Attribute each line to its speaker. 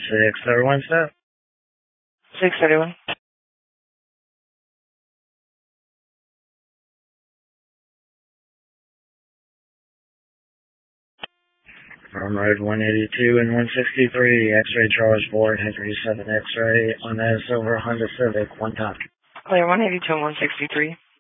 Speaker 1: 631 step.
Speaker 2: 631.
Speaker 1: From road 182 and 163, X-ray Charles Ford, Henry 7 X-ray on that silver Honda Civic, one time.
Speaker 2: Clear 182 and 163.